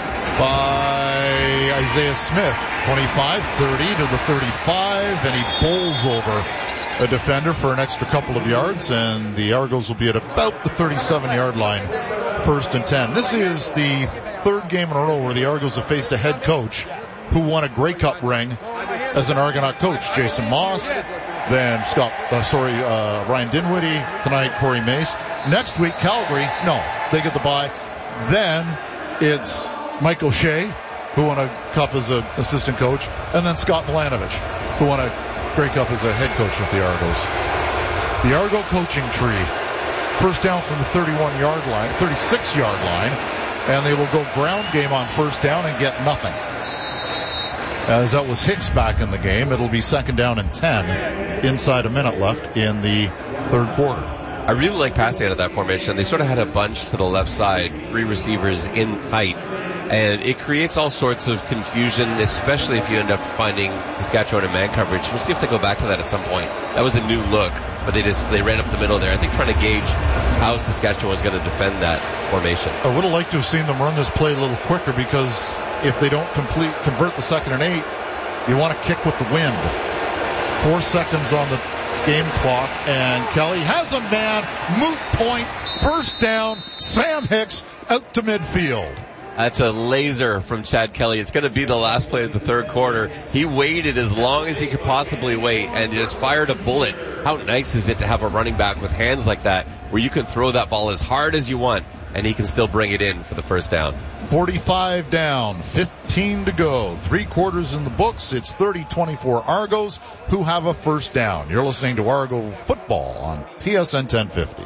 by Isaiah Smith. 25-30 to the 35, and he bowls over a defender for an extra couple of yards, and the Argos will be at about the 37-yard line, 1st and 10. This is the 3rd game in a row where the Argos have faced a head coach who won a Grey Cup ring as an Argonaut coach. Jason Moss, then Ryan Dinwiddie, tonight Corey Mace. Next week, Calgary, no, they get the bye. Then it's Mike O'Shea, who won a cup as an assistant coach, and then Scott Milanovich, who won a Grey Cup as a head coach with the Argos. The Argo coaching tree, first down from the 36-yard line, and they will go ground game on first down and get nothing. As that was Hicks back in the game, it'll be 2nd down and 10, inside a minute left in the 3rd quarter. I really like passing out of that formation. They sort of had a bunch to the left side, 3 receivers in tight, and it creates all sorts of confusion, especially if you end up finding Saskatchewan in man coverage. We'll see if they go back to that at some point. That was a new look, but they ran up the middle there. I think trying to gauge how Saskatchewan was going to defend that formation. I would have liked to have seen them run this play a little quicker, because if they don't convert the 2nd and 8, you want to kick with the wind. 4 seconds on the game clock, and Kelly has a man, moot point, first down, Sam Hicks out to midfield. That's a laser from Chad Kelly. It's going to be the last play of the 3rd quarter. He waited as long as he could possibly wait and just fired a bullet. How nice is it to have a running back with hands like that, where you can throw that ball as hard as you want and he can still bring it in for the first down. 45 down, 15 to go, 3 quarters in the books. It's 30-24 Argos, who have a first down. You're listening to Argo Football on TSN 1050.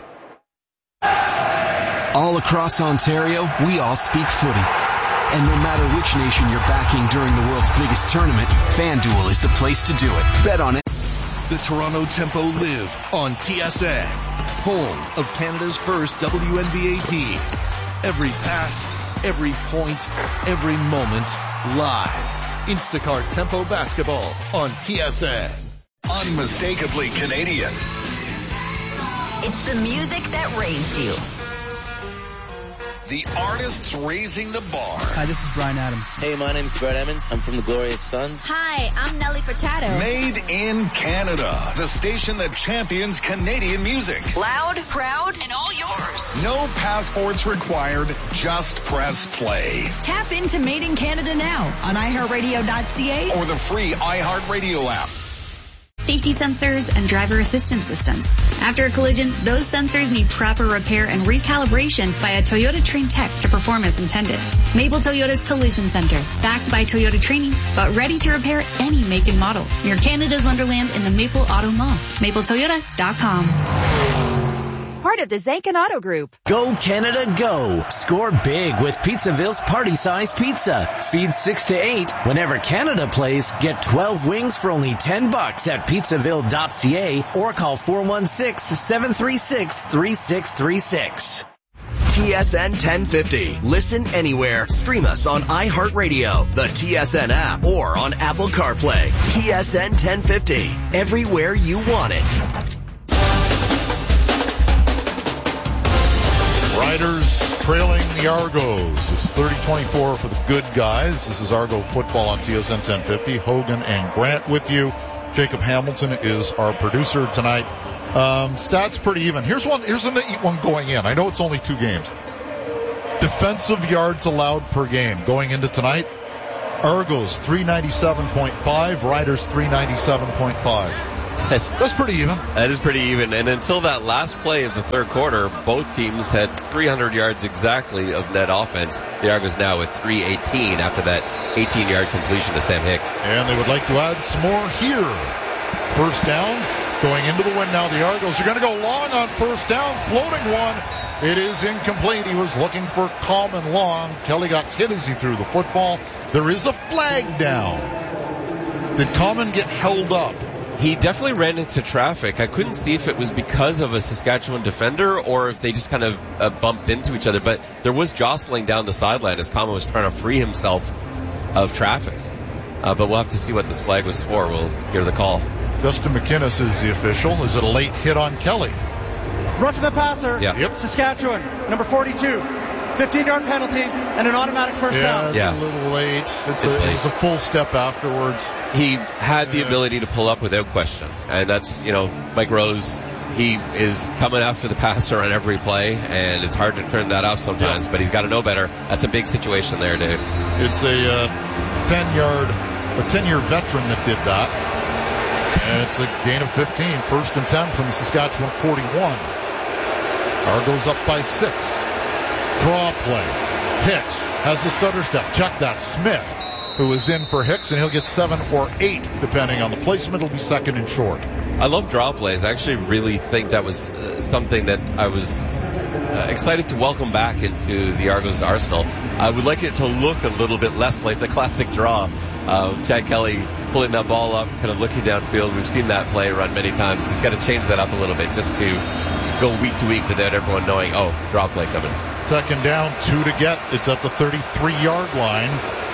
All across Ontario, we all speak footy. And no matter which nation you're backing during the world's biggest tournament, FanDuel is the place to do it. Bet on it. The Toronto Tempo live on TSN, home of Canada's first WNBA team. Every pass, every point, every moment, live. Instacart Tempo Basketball on TSN. Unmistakably Canadian. It's the music that raised you. The artists raising the bar. Hi, this is Bryan Adams. Hey, my name's Brett Emmons. I'm from the Glorious Sons. Hi, I'm Nelly Furtado. Made in Canada. The station that champions Canadian music. Loud, proud, and all yours. No passports required. Just press play. Tap into Made in Canada now on iHeartRadio.ca or the free iHeartRadio app. Safety sensors and driver assistance systems. After a collision, those sensors need proper repair and recalibration by a Toyota trained tech to perform as intended. Maple Toyota's Collision Center, backed by Toyota training, but ready to repair any make and model. Near Canada's Wonderland in the Maple Auto Mall. MapleToyota.com. Part of the Zankin Auto Group. Go Canada, go. Score big with Pizzaville's party-sized pizza. Feed 6 to 8. Whenever Canada plays, get 12 wings for only $10 at pizzaville.ca or call 416-736-3636. TSN 1050. Listen anywhere. Stream us on iHeartRadio, the TSN app, or on Apple CarPlay. TSN 1050. Everywhere you want it. Riders trailing the Argos. It's 30-24 for the good guys. This is Argo Football on TSN 1050. Hogan and Grant with you. Jacob Hamilton is our producer tonight. Stats pretty even. Here's a neat one going in. I know it's only 2 games. Defensive yards allowed per game going into tonight. Argos 397.5, Riders 397.5. That's pretty even. That is pretty even. And until that last play of the third quarter, both teams had 300 yards exactly of net offense. The Argos now with 318 after that 18-yard completion to Sam Hicks. And they would like to add some more here. First down, going into the win now. The Argos are going to go long on first down, floating one. It is incomplete. He was looking for Common long. Kelly got hit as he threw the football. There is a flag down. Did Common get held up? He definitely ran into traffic. I couldn't see if it was because of a Saskatchewan defender or if they just kind of bumped into each other. But there was jostling down the sideline as Common was trying to free himself of traffic. But we'll have to see what this flag was for. We'll hear the call. Justin McInnes is the official. Is it a late hit on Kelly? Roughing the passer. Yeah. Yep. Saskatchewan, number 42. 15-yard penalty and an automatic first down. Yeah, it's a little late. It was a full step afterwards. He had the ability to pull up without question. And that's, Mike Rose, he is coming after the passer on every play, and it's hard to turn that off sometimes, but he's got to know better. That's a big situation there, Dave. It's a 10-year veteran that did that. And it's a gain of 15. First and 10 from the Saskatchewan 41. Argos up by 6. Draw play. Hicks has the stutter step. Check that. Smith, who is in for Hicks, and he'll get 7 or 8, depending on the placement. It'll be second and short. I love draw plays. I actually really think that was something that I was excited to welcome back into the Argos arsenal. I would like it to look a little bit less like the classic draw. Chad Kelly pulling that ball up, kind of looking downfield. We've seen that play run many times. He's got to change that up a little bit just to go week to week without everyone knowing, draw play coming. Second down, 2 to get. It's at the 33-yard line.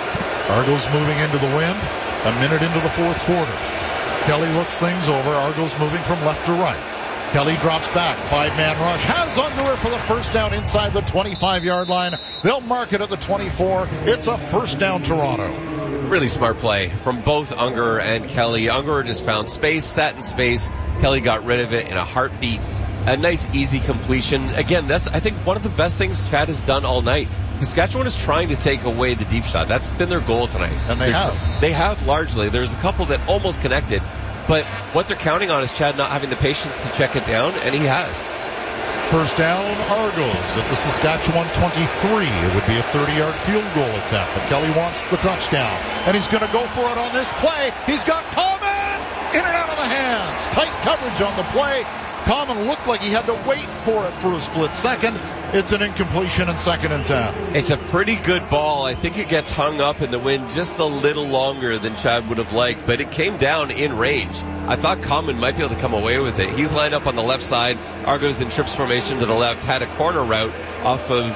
Argos moving into the wind. A minute into the fourth quarter. Kelly looks things over. Argos moving from left to right. Kelly drops back. 5-man rush. Has under it for the first down inside the 25-yard line. They'll mark it at the 24. It's a first down, Toronto. Really smart play from both Unger and Kelly. Unger just found space, sat in space. Kelly got rid of it in a heartbeat. A nice, easy completion. Again, that's, I think, one of the best things Chad has done all night. Saskatchewan is trying to take away the deep shot. That's been their goal tonight. And they have. They have largely. There's a couple that almost connected. But what they're counting on is Chad not having the patience to check it down, and he has. First down, Argos at the Saskatchewan 23. It would be a 30-yard field goal attempt, but Kelly wants the touchdown. And he's going to go for it on this play. He's got Common in and out of the hands. Tight coverage on the play. Common looked like he had to wait for it for a split second. It's an incompletion and second and 10. It's a pretty good ball. I think it gets hung up in the wind just a little longer than Chad would have liked, but it came down in range. I thought Common might be able to come away with it. He's lined up on the left side. Argos in trips formation to the left, had a corner route off of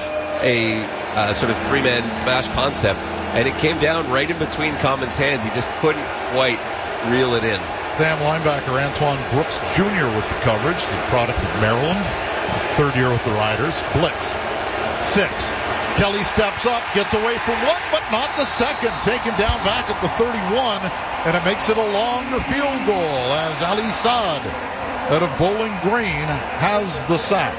a sort of 3-man smash concept, and it came down right in between Common's hands. He just couldn't quite reel it in. Sam linebacker Antoine Brooks Jr. with the coverage, the product of Maryland, third year with the Riders. Blitz. 6. Kelly steps up, gets away from one, but not the second. Taken down back at the 31, and it makes it a longer field goal as Ali Saad out of Bowling Green has the sack.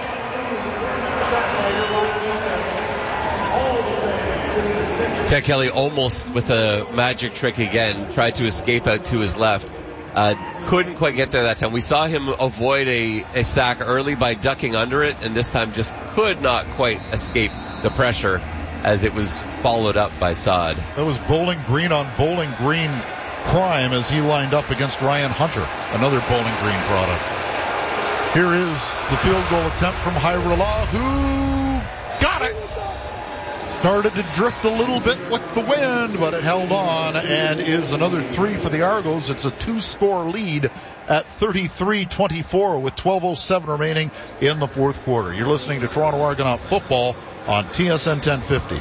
Chad Kelly almost with a magic trick again, tried to escape out to his left. Couldn't quite get there that time. We saw him avoid a sack early by ducking under it, and this time just could not quite escape the pressure as it was followed up by Saad. That was Bowling Green on Bowling Green crime as he lined up against Ryan Hunter, another Bowling Green product. Here is the field goal attempt from Hayrullah, who got it. Started to drift a little bit with the wind, but it held on and is another 3 for the Argos. It's a 2-score lead at 33-24 with 12:07 remaining in the fourth quarter. You're listening to Toronto Argonaut football on TSN 1050.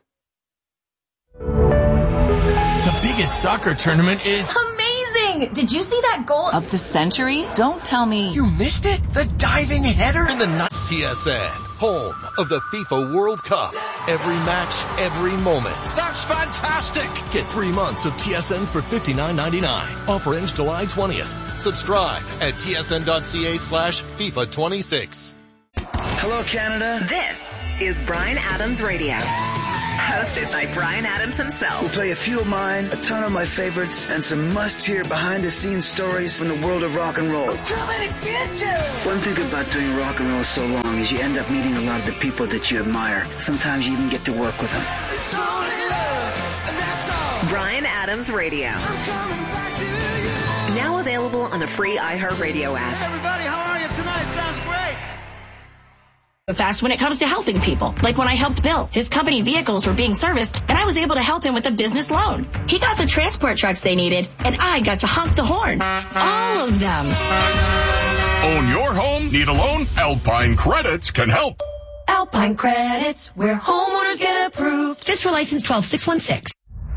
The biggest soccer tournament is amazing! Did you see that goal of the century? Don't tell me. You missed it? The diving header in the night. TSN, home of the FIFA World Cup. every match, every moment. That's fantastic! Get 3 months of TSN for $59.99. Offer ends July 20th. Subscribe at tsn.ca/FIFA26. Hello, Canada. This is Bryan Adams Radio. Hosted by Bryan Adams himself. We'll play a few of mine, a ton of my favorites, and some must-hear behind-the-scenes stories from the world of rock and roll. Too many bitches! One thing about doing rock and roll so long is you end up meeting a lot of the people that you admire. Sometimes you even get to work with them. It's only love, and that's all. Bryan Adams Radio. I'm coming back to you. Now available on the free iHeartRadio app. Hey everybody, how are you tonight? Sounds great. Fast when it comes to helping people. Like when I helped Bill. His company vehicles were being serviced, and I was able to help him with a business loan. He got the transport trucks they needed, and I got to honk the horn. All of them. Own your home? Need a loan? Alpine Credits can help. Alpine Credits, where homeowners get approved. Just for license 12616.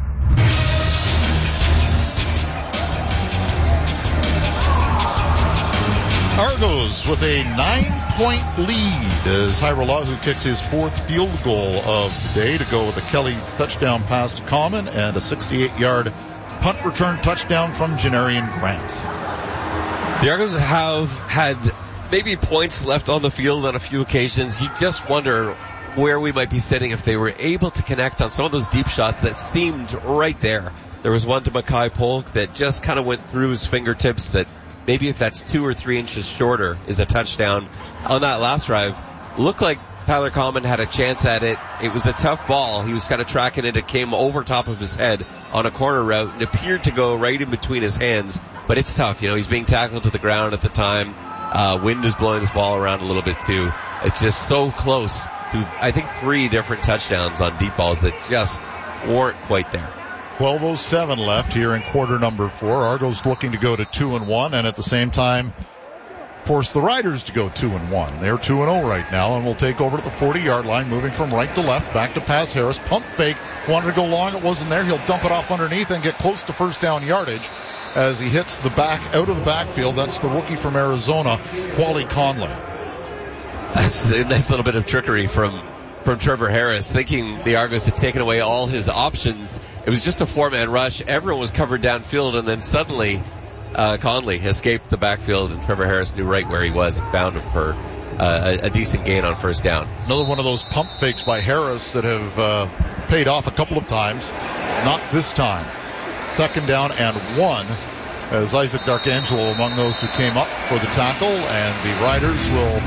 Argos with a 9-point lead as Hairolahu kicks his 4th field goal of the day to go with a Kelly touchdown pass to Common and a 68-yard punt return touchdown from Janarian Grant. The Argos have had maybe points left on the field on a few occasions. You just wonder where we might be sitting if they were able to connect on some of those deep shots that seemed right there. There was one to Mackay Polk that just kind of went through his fingertips that maybe if that's 2 or 3 inches shorter is a touchdown. On that last drive, looked like Tyler Common had a chance at it. It was a tough ball. He was kind of tracking it. It came over top of his head on a corner route and appeared to go right in between his hands. But it's tough. You know, he's being tackled to the ground at the time. Wind is blowing this ball around a little bit too. It's just so close to, I think, 3 different touchdowns on deep balls that just weren't quite there. 12:07 left here in quarter number 4. Argos looking to go to 2-1 and at the same time force the Riders to go 2-1. They're 2-0 right now and will take over at the 40-yard line, moving from right to left, back to pass Harris. Pump fake, wanted to go long, it wasn't there. He'll dump it off underneath and get close to first down yardage as he hits the back, out of the backfield. That's the rookie from Arizona, Wally Conley. That's a nice little bit of trickery from Trevor Harris, thinking the Argos had taken away all his options. It was just a 4-man rush. Everyone was covered downfield, and then suddenly Conley escaped the backfield, and Trevor Harris knew right where he was and found him for a decent gain on first down. Another one of those pump fakes by Harris that have paid off a couple of times. Not this time. 2nd down and 1 as Isaac D'Arcangelo among those who came up for the tackle, and the Riders will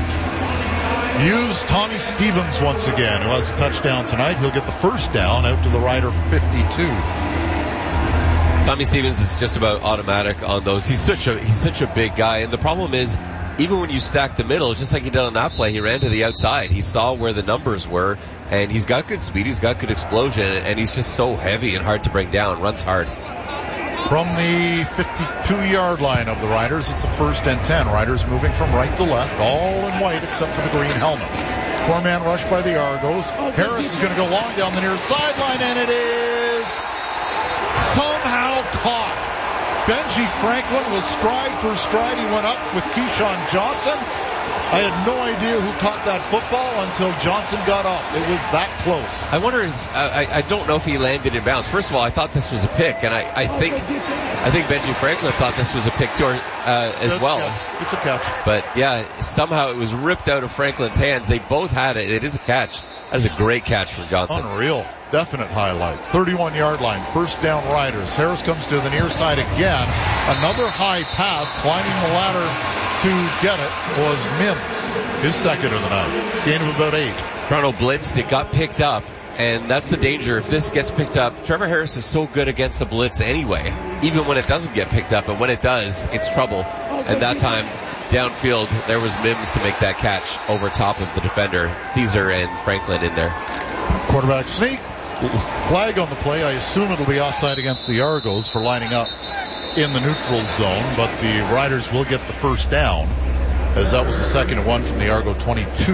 use Tommy Stevens once again, who has a touchdown tonight. He'll get the first down out to the Rider 52. Tommy Stevens is just about automatic on those. He's such a big guy, and the problem is, even when you stack the middle, just like he did on that play, he ran to the outside. He saw where the numbers were, and he's got good speed, he's got good explosion, and he's just so heavy and hard to bring down. Runs hard. From the 52-yard line of the Riders, it's a 1st and 10. Riders moving from right to left, all in white except for the green helmets. 4-man rush by the Argos. Harris is going to go long down the near sideline, and it is somehow caught. Benji Franklin was stride for stride. He went up with Keyshawn Johnson. I had no idea who caught that football until Johnson got up. It was that close. I wonder, I don't know if he landed in bounds. First of all, I thought this was a pick, and I think Benji Franklin thought this was a pick too, as well. It's a catch. But yeah, somehow it was ripped out of Franklin's hands. They both had it. It is a catch. That is a great catch from Johnson. Unreal. Definite highlight. 31-yard line. First down Riders. Harris comes to the near side again. Another high pass. Climbing the ladder to get it was Mims. His 2nd of the night. Gain of about 8. Toronto blitzed. It got picked up. And that's the danger. If this gets picked up, Trevor Harris is so good against the blitz anyway. Even when it doesn't get picked up. And when it does, it's trouble. And that time, downfield, there was Mims to make that catch over top of the defender. Caesar and Franklin in there. Quarterback sneak. Flag on the play. I assume it'll be offside against the Argos for lining up in the neutral zone, but the Riders will get the first down, as that was the 2nd and 1 from the Argo 22.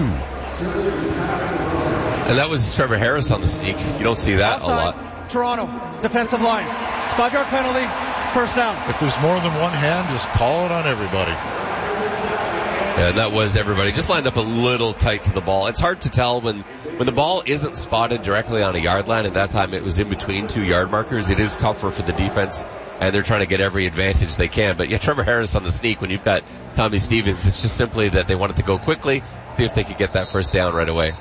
And that was Trevor Harris on the sneak. You don't see that offside, a lot. Toronto, defensive line. It's 5-yard penalty, first down. If there's more than one hand, just call it on everybody. Yeah, and that was everybody. Just lined up a little tight to the ball. It's hard to tell when when the ball isn't spotted directly on a yard line, and that time it was in between 2 yard markers, it is tougher for the defense, and they're trying to get every advantage they can. But yeah, Trevor Harris on the sneak when you've got Tommy Stevens, it's just simply that they wanted to go quickly, see if they could get that first down right away.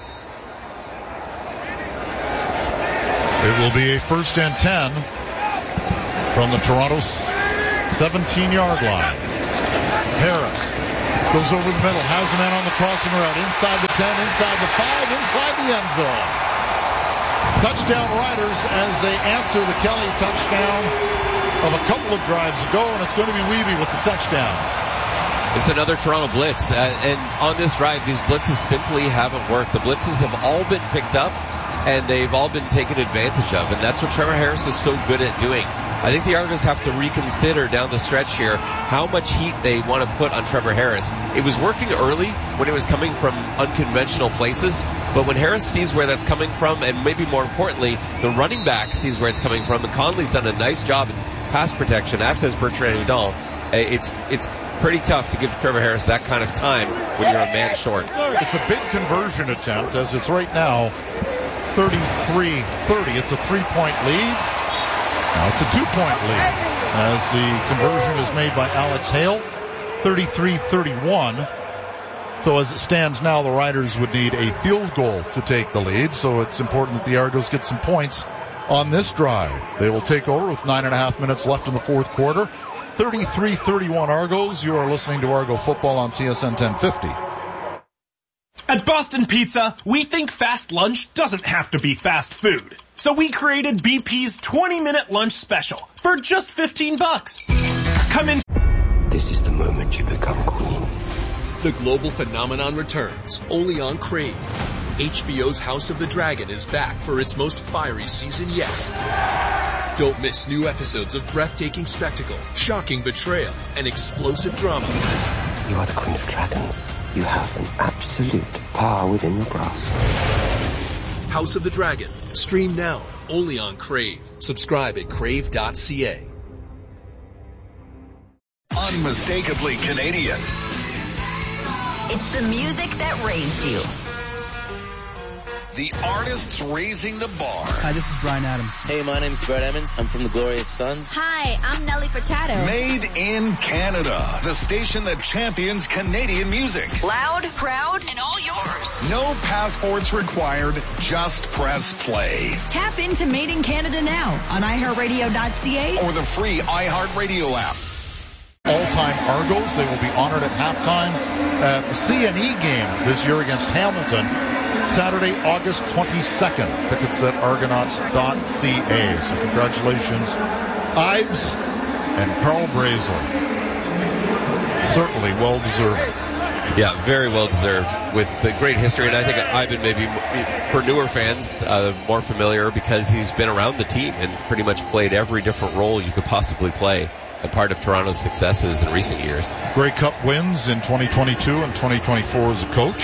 It will be a 1st and 10 from the Toronto 17-yard line. Harris goes over the middle, has a man on the crossing route, inside the 10, inside the 5, inside the end zone. Touchdown Riders as they answer the Kelly touchdown of a couple of drives ago, and it's going to be Weeby with the touchdown. It's another Toronto blitz, and on this drive, these blitzes simply haven't worked. The blitzes have all been picked up, and they've all been taken advantage of, and that's what Trevor Harris is so good at doing. I think the Argos have to reconsider down the stretch here how much heat they want to put on Trevor Harris. It was working early when it was coming from unconventional places, but when Harris sees where that's coming from, and maybe more importantly, the running back sees where it's coming from, and Conley's done a nice job in pass protection, as says Bertrand Hudon. It's pretty tough to give Trevor Harris that kind of time when you're a man short. It's a big conversion attempt, as it's right now 33-30. It's a 3-point lead. Now it's a 2-point lead as the conversion is made by Alex Hale, 33-31. So as it stands now, the Riders would need a field goal to take the lead. So it's important that the Argos get some points on this drive. They will take over with 9.5 minutes left in the fourth quarter. 33-31 Argos. You are listening to Argo Football on TSN 1050. At Boston Pizza, we think fast lunch doesn't have to be fast food. So we created BP's 20-minute lunch special for just $15. Come in. This is the moment you become queen. The global phenomenon returns, only on Crave. HBO's House of the Dragon is back for its most fiery season yet. Don't miss new episodes of breathtaking spectacle, shocking betrayal, and explosive drama. You are the Queen of Dragons. You have an absolute power within your grasp. House of the Dragon. Stream now, only on Crave. Subscribe at crave.ca. Unmistakably Canadian. It's the music that raised you. The artists raising the bar. Hi, this is Brian Adams. Hey, my name's Brett Emmons. I'm from the Glorious Sons. Hi, I'm Nelly Furtado. Made in Canada. The station that champions Canadian music. Loud, proud, and all yours. No passports required. Just press play. Tap into Made in Canada now on iHeartRadio.ca or the free iHeartRadio app. All-time Argos. They will be honored at halftime at the CNE game this year against Hamilton, Saturday, August 22nd. Tickets at argonauts.ca. So congratulations, Ives and Carl Brazel. Certainly well-deserved. Yeah, very well-deserved with the great history. And I think Ivan maybe, for newer fans, more familiar because he's been around the team and pretty much played every different role you could possibly play. A part of Toronto's successes in recent years. Grey Cup wins in 2022 and 2024 as a coach.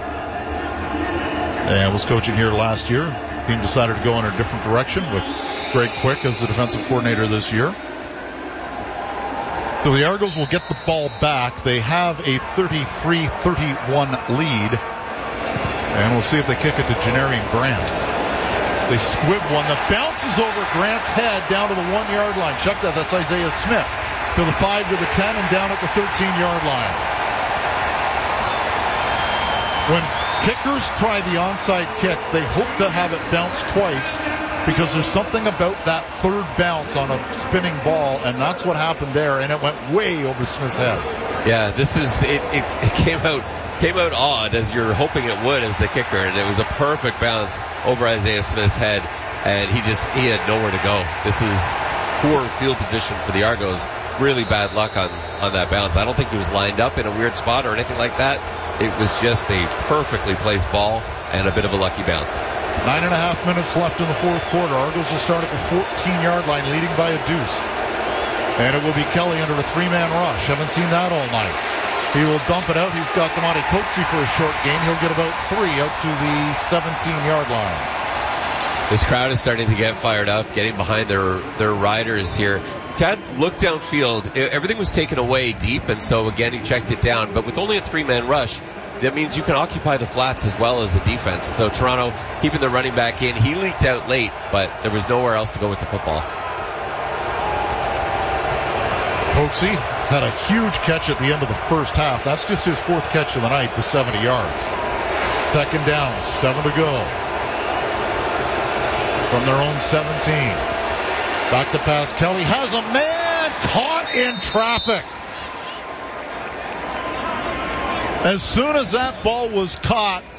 And was coaching here last year. Team decided to go in a different direction with Greg Quick as the defensive coordinator this year. So the Argos will get the ball back. They have a 33-31 lead. And we'll see if they kick it to Janarian Grant. They squib one that bounces over Grant's head down to the 1-yard line. Check that. That's Isaiah Smith. To the 5, to the 10, and down at the 13-yard line. When kickers try the onside kick, they hope to have it bounce twice because there's something about that third bounce on a spinning ball, and that's what happened there, and it went way over Smith's head. Yeah, this is it came out odd as you're hoping it would as the kicker, and it was a perfect bounce over Isaiah Smith's head, and he had nowhere to go. This is poor field position for the Argos. Really bad luck on that bounce. I don't think he was lined up in a weird spot or anything like that. It was just a perfectly placed ball and a bit of a lucky bounce. 9.5 minutes left in the fourth quarter. Argos will start at the 14-yard line, leading by a deuce. And it will be Kelly under a 3-man rush. Haven't seen that all night. He will dump it out. He's got Damani Coatsy for a short gain. He'll get about 3 out to the 17-yard line. This crowd is starting to get fired up, getting behind their riders here. Chad looked downfield. Everything was taken away deep, and so again he checked it down. But with only a 3-man rush, that means you can occupy the flats as well as the defense. So Toronto keeping the running back in. He leaked out late, but there was nowhere else to go with the football. Pokesy had a huge catch at the end of the first half. That's just his fourth catch of the night for 70 yards. Second down, 7 to go. From their own 17. Back to pass. Kelly has a man caught in traffic. As soon as that ball was caught,